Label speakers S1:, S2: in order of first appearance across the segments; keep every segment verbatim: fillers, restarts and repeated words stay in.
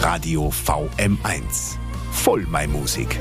S1: Radio V M eins. Voll mein Musik.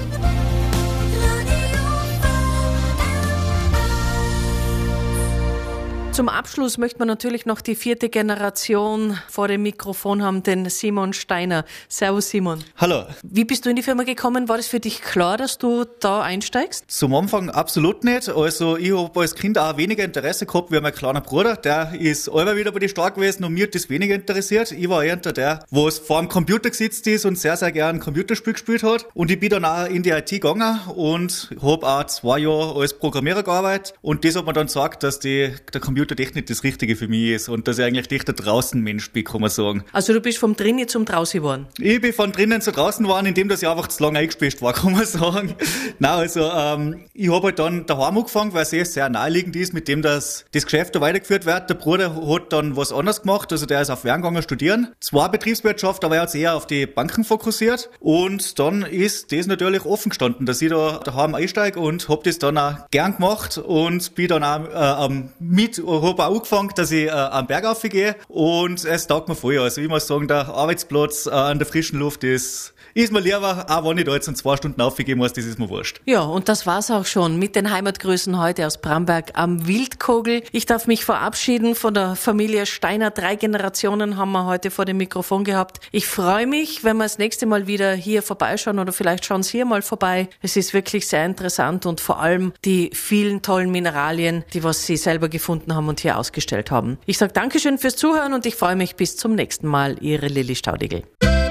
S2: Zum Abschluss möchte man natürlich noch die vierte Generation vor dem Mikrofon haben, den Simon Steiner. Servus Simon.
S3: Hallo.
S2: Wie bist du in die Firma gekommen? War das für dich klar, dass du da einsteigst?
S3: Zum Anfang absolut nicht. Also ich habe als Kind auch weniger Interesse gehabt wie mein kleiner Bruder. Der ist immer wieder bei den Stark gewesen und mir hat das weniger interessiert. Ich war eher der, was vor dem Computer gesetzt ist und sehr, sehr gern ein Computerspiel gespielt hat. Und ich bin dann auch in die I T gegangen und habe auch zwei Jahre als Programmierer gearbeitet. Und das hat mir dann gesagt, dass die, der Computer Technik das Richtige für mich ist und dass ich eigentlich echt ein Draußenmensch bin, kann man sagen.
S2: Also du bist vom Drinnen zum Draußen geworden?
S3: Ich bin von drinnen zu draußen geworden, indem dass ich einfach zu lange eingesperrt war, kann man sagen. Nein, also ähm, ich habe halt dann daheim angefangen, weil es eh sehr naheliegend ist, mit dem dass das Geschäft da weitergeführt wird. Der Bruder hat dann was anderes gemacht, also der ist auf Wern gegangen studieren. Zwar Betriebswirtschaft, aber er hat sich eher auf die Banken fokussiert und dann ist das natürlich offen gestanden, dass ich da daheim einsteige und habe das dann auch gern gemacht und bin dann auch äh, mit habe auch angefangen, dass ich äh, am Berg raufgehe und es taugt mir voll. Also ich muss sagen, der Arbeitsplatz äh, an der frischen Luft ist, ist mir lieber, auch wenn ich da jetzt in zwei Stunden aufgehen muss, das ist mir wurscht.
S2: Ja, und das war's auch schon mit den Heimatgrüßen heute aus Bramberg am Wildkogel. Ich darf mich verabschieden von der Familie Steiner. Drei Generationen haben wir heute vor dem Mikrofon gehabt. Ich freue mich, wenn wir das nächste Mal wieder hier vorbeischauen oder vielleicht schauen Sie hier mal vorbei. Es ist wirklich sehr interessant und vor allem die vielen tollen Mineralien, die was Sie selber gefunden haben und hier ausgestellt haben. Ich sage Dankeschön fürs Zuhören und ich freue mich bis zum nächsten Mal. Ihre Lilly Staudigl.